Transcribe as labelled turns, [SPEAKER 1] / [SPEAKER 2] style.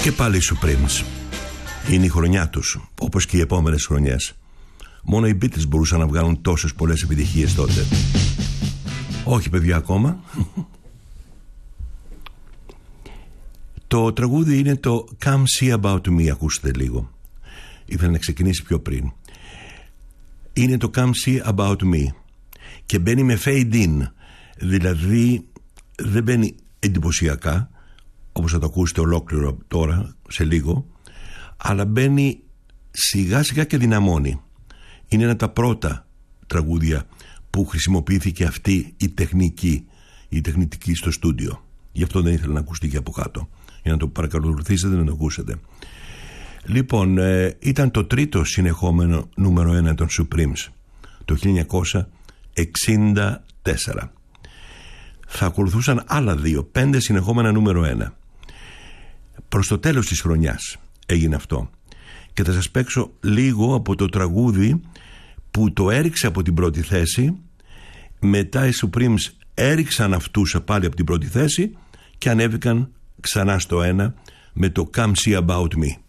[SPEAKER 1] Και πάλι οι Supremes. Είναι η χρονιά τους, όπως και οι επόμενες χρονιές. Μόνο οι Beatles μπορούσαν να βγάλουν τόσες πολλές επιτυχίες τότε. Όχι παιδιά ακόμα. Το τραγούδι είναι το Come See About Me. Ακούστε λίγο. Ήθελα να ξεκινήσει πιο πριν. Είναι το Come See About Me και μπαίνει με fade in. Δηλαδή δεν μπαίνει εντυπωσιακά, όπως θα το ακούσετε ολόκληρο τώρα σε λίγο, αλλά μπαίνει σιγά σιγά και δυναμώνει. Είναι ένα από τα πρώτα τραγούδια που χρησιμοποιήθηκε αυτή η τεχνική στο στούντιο. Γι' αυτό δεν ήθελα να ακουστεί και από κάτω, για να το παρακολουθήσετε, να το ακούσετε. Λοιπόν, ήταν το τρίτο συνεχόμενο νούμερο 1 των Supremes το 1964. Θα ακολουθούσαν άλλα 5 συνεχόμενα νούμερο 1. Προς το τέλος της χρονιάς έγινε αυτό. Και θα σας παίξω λίγο από το τραγούδι που το έριξε από την πρώτη θέση. Μετά οι Supremes έριξαν αυτούς πάλι από την πρώτη θέση και ανέβηκαν ξανά στο 1 με το Come See About Me.